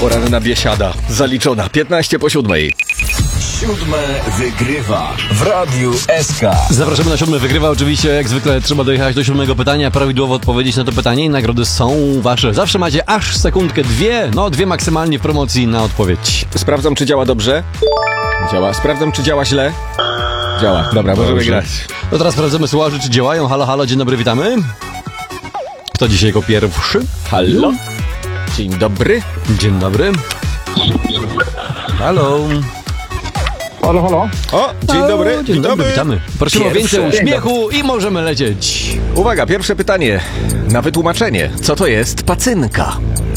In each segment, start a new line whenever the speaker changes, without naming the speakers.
Poranna biesiada zaliczona. 7:15.
7 wygrywa w Radiu SK.
Zapraszamy na 7 wygrywa. Oczywiście jak zwykle trzeba dojechać do 7 pytania, prawidłowo odpowiedzieć na to pytanie i nagrody są wasze. Zawsze macie aż sekundkę, dwie maksymalnie w promocji na odpowiedź.
Sprawdzam, czy działa dobrze. Działa. Sprawdzam, czy działa źle. Działa. Dobra, możemy grać.
No teraz sprawdzamy słuchaczy, czy działają. Halo, halo, dzień dobry, witamy. Kto dzisiaj jako pierwszy?
Halo? Dzień dobry.
Dzień dobry. Halo.
Halo, halo.
O, dzień dobry.
Dzień dobry, witamy. Prosimy o
Pierwsze.
więcej uśmiechu i możemy lecieć.
Uwaga, pierwsze pytanie. Na wytłumaczenie. Co to jest pacynka?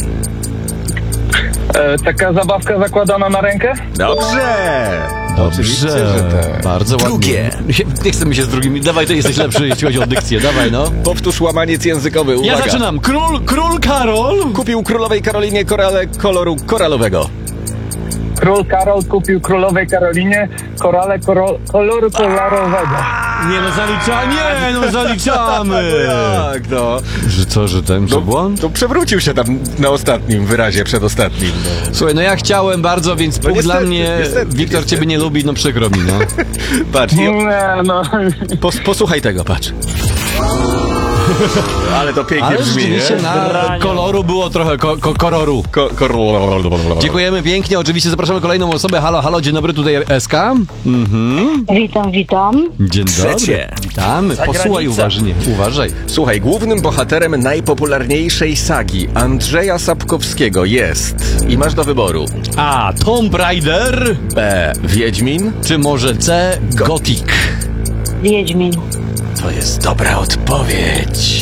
Taka zabawka zakładana na rękę?
Dobrze. Oczywiście,
Dobrze,
że tak.
bardzo
Drugie.
ładnie. Nie chcemy się z drugimi. Dawaj, ty jesteś lepszy, jeśli chodzi o dykcję. Dawaj, no.
Powtórz łamaniec językowy. Uwaga.
Ja zaczynam. Król Karol.
Kupił królowej Karolinie korale koloru koralowego.
Król Karol kupił królowej Karolinie korale koloru kolorowego.
Nie no, zaliczamy.
Tak, no.
Że co, że ten błąd?
To przewrócił się tam na ostatnim wyrazie, przedostatnim. No.
Słuchaj, no ja chciałem bardzo, więc punkt
niestety,
dla mnie.
niestety.
Wiktor ciebie nie lubi, no przykro mi, no.
Patrz,
Nie, no.
posłuchaj tego, patrz. Ale to pięknie
Ale
brzmi,
rzeczywiście
nie?
na koloru było trochę kororu. Dziękujemy pięknie, oczywiście zapraszamy kolejną osobę. Halo, halo, dzień dobry, tutaj SK.
Witam.
Dzień dobry.
Trzecie.
Witamy. Posłuchaj uważnie, uważaj.
Słuchaj, głównym bohaterem najpopularniejszej sagi Andrzeja Sapkowskiego jest, i masz do wyboru,
A. Tomb Raider,
B. Wiedźmin.
czy może C. Gothic?
Wiedźmin.
To jest dobra odpowiedź.